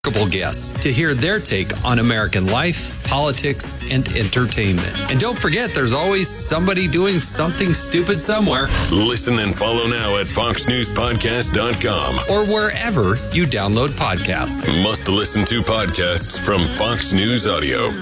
guests to hear their take on American life, politics, and entertainment. And don't forget, there's always somebody doing something stupid somewhere. Listen and follow now at foxnewspodcast.com or wherever you download podcasts. Must listen to podcasts from Fox News Audio.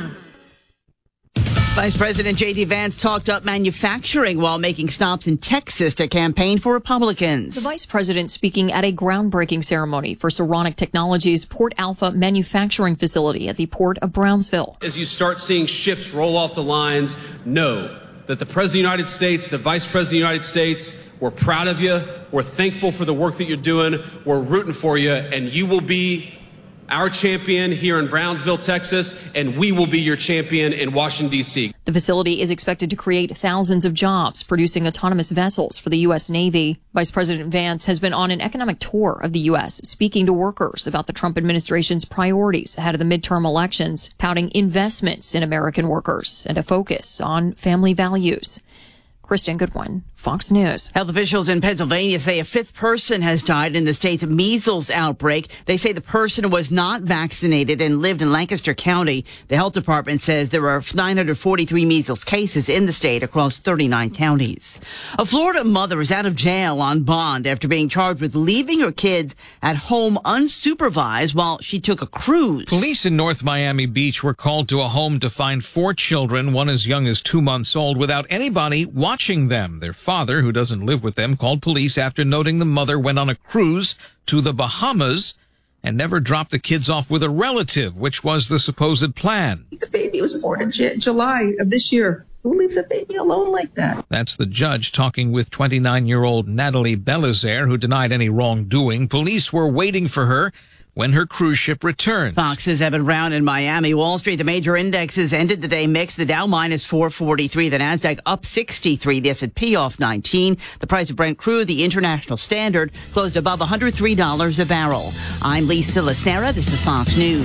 Vice President J.D. Vance talked up manufacturing while making stops in Texas to campaign for Republicans. The vice president speaking at a groundbreaking ceremony for Saronic Technologies' Port Alpha manufacturing facility at the Port of Brownsville. As you start seeing ships roll off the lines, know that the President of the United States, the Vice President of the United States, we're proud of you. We're thankful for the work that you're doing. We're rooting for you, and you will be our champion here in Brownsville, Texas, and we will be your champion in Washington, D.C. The facility is expected to create thousands of jobs, producing autonomous vessels for the U.S. Navy. Vice President Vance has been on an economic tour of the U.S., speaking to workers about the Trump administration's priorities ahead of the midterm elections, touting investments in American workers and a focus on family values. Kristen Goodwin, Fox News. Health officials in Pennsylvania say a fifth person has died in the state's measles outbreak. They say the person was not vaccinated and lived in Lancaster County. The health department says there are 943 measles cases in the state across 39 counties. A Florida mother is out of jail on bond after being charged with leaving her kids at home unsupervised while she took a cruise. Police in North Miami Beach were called to a home to find 4 children, one as young as 2 months old, without anybody watching them. Their father, who doesn't live with them, called police after noting the mother went on a cruise to the Bahamas and never dropped the kids off with a relative, which was the supposed plan. The baby was born in July of this year. Who leaves a baby alone like that? That's the judge talking with 29-year-old Natalie Belizaire, who denied any wrongdoing. Police were waiting for her when her cruise ship returned. Fox's Evan Brown in Miami. Wall Street, the major indexes ended the day mixed. The Dow minus 443, the Nasdaq up 63, the S&P off 19. The price of Brent crude, the international standard, closed above $103 a barrel. I'm Lisa Lacera. This is Fox News.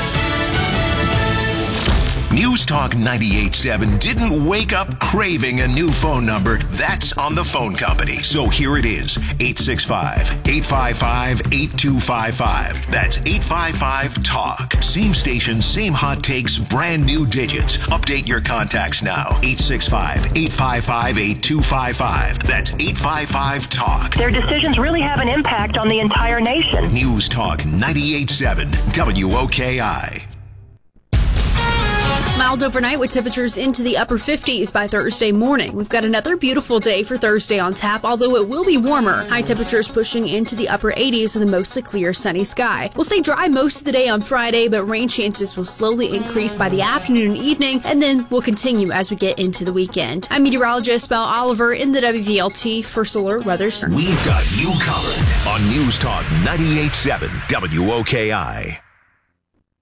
News Talk 98.7 didn't wake up craving a new phone number. That's on the phone company. So here it is, 865-855-8255. That's 855-TALK. Same station, same hot takes, brand new digits. Update your contacts now. 865-855-8255. That's 855-TALK. Their decisions really have an impact on the entire nation. News Talk 98.7 WOKI. Mild overnight with temperatures into the upper 50s by Thursday morning. We've got another beautiful day for Thursday on tap, although it will be warmer. High temperatures pushing into the upper 80s with a mostly clear sunny sky. We'll stay dry most of the day on Friday, but rain chances will slowly increase by the afternoon and evening, and then will continue as we get into the weekend. I'm meteorologist Belle Oliver in the WVLT First Alert Weather Center. We've got you covered on News Talk 98.7 WOKI.